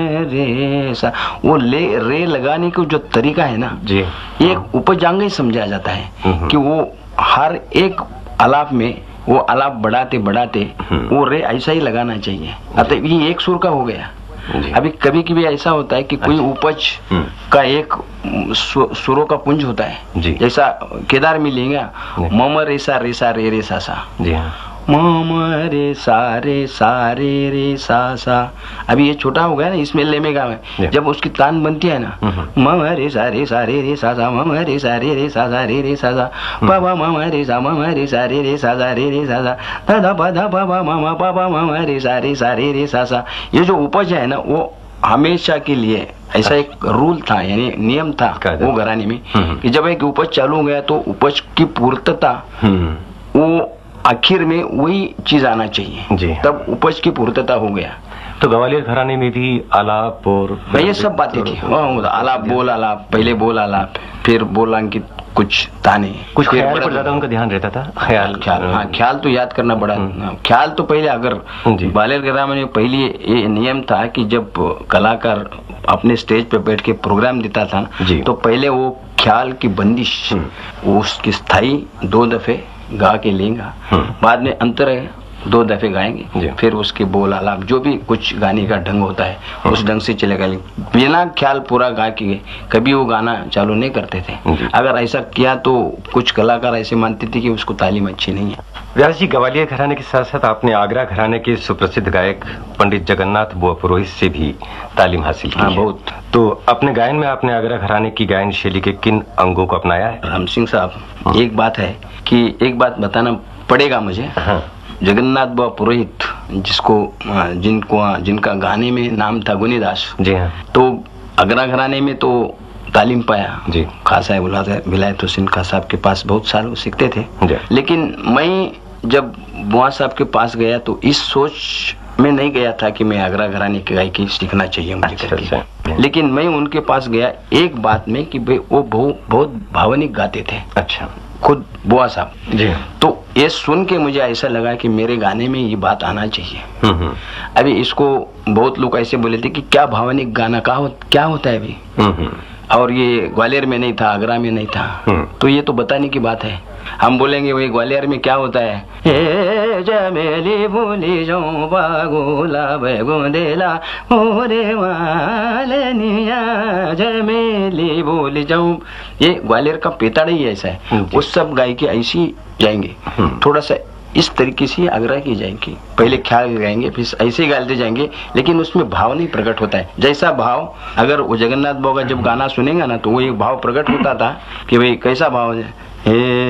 रे सा, वो रे लगाने का जो तरीका है ना जी, एक उपजांग ही समझा जाता है कि वो हर एक आलाप में वो आलाप बढ़ाते बढ़ाते वो रे ऐसा ही लगाना चाहिए। अतः ये एक सुर का हो गया। अभी कभी कभी ऐसा होता है कि कोई उपज का एक सुरों का पुंज होता है, जैसा केदार में लेंगे मम रेसा रेसा रे रे सा सा, मम रे सा रे सा। अभी ये छोटा हो गया ना, इसमें लेमेगा में जब उसकी तान बनती है ना, मम रे सा रे सा सा, मम रे सा रे सा सा, पापा मम रे सा रे सा दादा पादा पापा मम पापा मम रे सा सा। ये जो उपज है ना वो हमेशा के लिए ऐसा एक रूल था, यानी नियम था वो घराने में कि जब एक उपज चालू हो गया तो उपज की पूर्तता वो आखिर में वही चीज आना चाहिए, तब उपज की पूर्तता हो गया। तो ग्वालियर घराने में भी आलाप और ये सब बातें थी। आलाप बोल आलाप, पहले बोल आलाप, फिर बोलांकित कुछ ताने, कुछ ख्याल पर ज्यादा उनका ध्यान रहता था। ख्याल तो याद करना पड़ा। ख्याल तो पहले अगर ग्वालियर घराने में पहले ये नियम था कि जब कलाकार अपने स्टेज पे बैठ के प्रोग्राम देता था तो पहले वो ख्याल की बंदिश उसकी स्थायी 2 दफे गा के लेंगा, बाद में अंतर 2 दफे गाएंगे, फिर उसके बोल आलाप जो भी कुछ गाने का ढंग होता है उस ढंग से चलेगा। बिना ख्याल पूरा गा के कभी वो गाना चालू नहीं करते थे। अगर ऐसा किया तो कुछ कलाकार ऐसे मानते थे कि उसको तालीम अच्छी नहीं है। व्यास जी, ग्वालियर घराने के साथ साथ आपने आगरा घराने के सुप्रसिद्ध गायक पंडित जगन्नाथ बुआ पुरोहित से भी तालीम हासिल की। बहुत। तो अपने गायन में आपने आगरा घराने की गायन शैली के किन अंगों को अपनाया है? राम सिंह साहब, एक बात है कि एक बात बताना पड़ेगा मुझे। जगन्नाथ बुआ पुरोहित जिनका गाने में नाम था गुनीदास जी, तो आगरा घराने में तो तालीम पाया जी। खां साहब विलायत हुसैन खां साहब के पास बहुत साल सीखते थे, लेकिन मैं जब बुआ साहब के पास गया तो इस सोच में नहीं गया था कि मैं आगरा घराने की गायकी सीखना चाहिए मुझे। लेकिन मैं उनके पास गया एक बात में कि वो बहुत भावनिक गाते थे। अच्छा, खुद बुआ साहब जी। तो ये सुन के मुझे ऐसा लगा कि मेरे गाने में ये बात आना चाहिए। अभी इसको बहुत लोग ऐसे बोले थे कि क्या भावनिक गाना क्या होता है अभी, और ये ग्वालियर में नहीं था, आगरा में नहीं था, तो ये तो बताने की बात है। हम बोलेंगे वही ग्वालियर में क्या होता है, हे जमेली भूली जाऊं बागोला बेगोंदेला मोरे वालनिया जमेली भूली जाऊं, ये ग्वालियर का पेताड़ ही ऐसा है। वो सब गायकी ऐसी जाएंगे, थोड़ा सा इस तरीके से आग्रह की जाएंगी, पहले ख्याल गाएंगे फिर ऐसे गाते जाएंगे, लेकिन उसमें भाव नहीं प्रकट होता है। जैसा भाव अगर वो जगन्नाथ बाबा जब गाना सुनेगा ना तो वो एक भाव प्रकट होता था कि भाई कैसा भाव है,